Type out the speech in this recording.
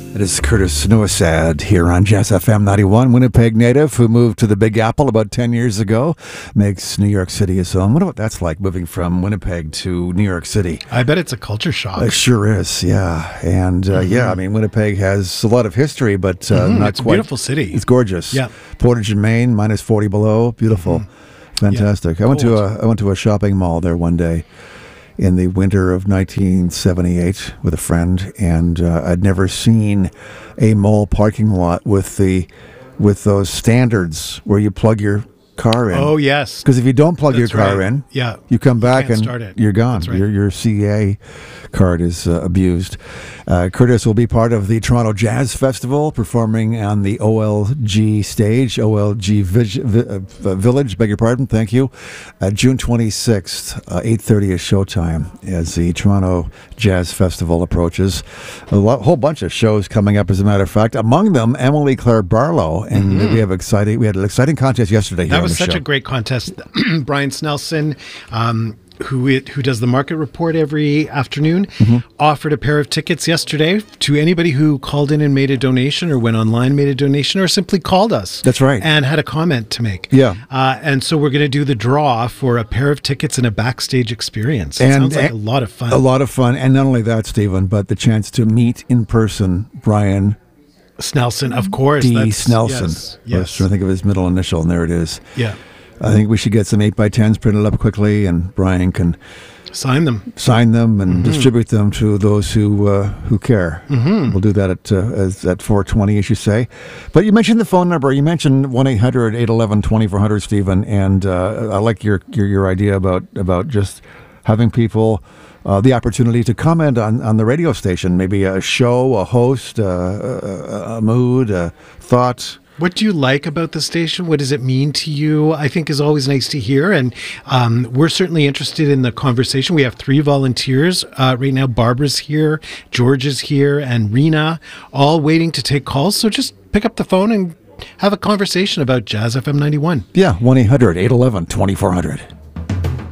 It is Curtis Newsad here on Jazz FM 91, Winnipeg native who moved to the Big Apple about 10 years ago, makes New York City his home. I wonder what that's like, moving from Winnipeg to New York City. I bet it's a culture shock. It sure is, yeah. And yeah, I mean, Winnipeg has a lot of history, but not it's quite. a beautiful city. It's gorgeous. Yeah. Portage in Maine, minus 40 below. Beautiful. Fantastic. Yeah. I went to a shopping mall there one day in the winter of 1978 with a friend, and I'd never seen a mall parking lot with those standards where you plug your car in. Oh, yes. Because if you don't plug That's your car right. in, Yeah. you come back can't and start it. you're gone. That's right. Your CA card is abused. Curtis will be part of the Toronto Jazz Festival, performing on the OLG stage, OLG Village, beg your pardon, thank you. June 26th, 8:30 is showtime as the Toronto Jazz Festival approaches. Whole bunch of shows coming up, as a matter of fact. Among them, Emily Claire Barlow, and we had an exciting contest yesterday here That on was the such show. a great contest. Brian Snelson, who does the market report every afternoon, offered a pair of tickets yesterday to anybody who called in and made a donation, or went online, made a donation, or simply called us. That's right. And had a comment to make. Yeah. And so we're going to do the draw for a pair of tickets and a backstage experience. It sounds like a lot of fun. A lot of fun. And not only that, Stephen, but the chance to meet in person Brian Snelson, of course. D. That's- Snelson. Yes. I was trying to think of his middle initial, and there it is. Yeah. I think we should get some 8x10s printed up quickly, and Brian can Sign them. sign them and distribute them to those who care. We'll do that at 4:20, as you say. But you mentioned the phone number. You mentioned 1-800-811-2400, Stephen, and I like your idea about just having people the opportunity to comment on the radio station, maybe a show, a host, a mood, a thought. What do you like about the station? What does it mean to you? I think is always nice to hear. And we're certainly interested in the conversation. We have 3 volunteers right now. Barbara's here, George is here, and Rena, all waiting to take calls. So just pick up the phone and have a conversation about Jazz FM 91. Yeah, 1-800-811-2400.